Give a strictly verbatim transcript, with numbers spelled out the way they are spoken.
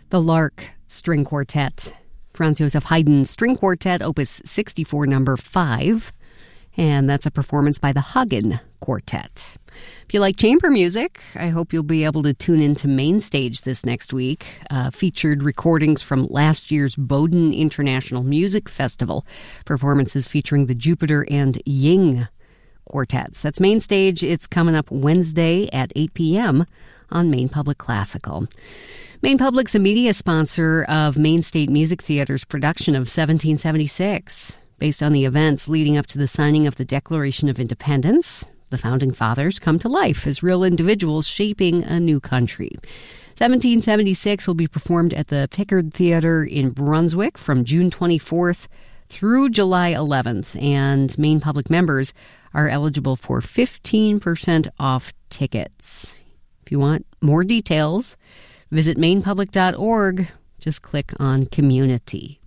The Lark String Quartet, Franz Joseph Haydn String Quartet, Opus sixty-four, number five. And that's a performance by the Hagen Quartet. If you like chamber music, I hope you'll be able to tune into Main Stage this next week. Uh, featured recordings from last year's Bowdoin International Music Festival. Performances featuring the Jupiter and Ying Quartets. That's Main Stage. It's coming up Wednesday at eight p.m. on Maine Public Classical. Maine Public's a media sponsor of Maine State Music Theater's production of seventeen seventy-six. Based on the events leading up to the signing of the Declaration of Independence, the Founding Fathers come to life as real individuals shaping a new country. seventeen seventy-six will be performed at the Pickard Theater in Brunswick from June twenty-fourth through July eleventh, and Maine Public members are eligible for fifteen percent off tickets. If you want more details, visit maine public dot org. Just click on Community.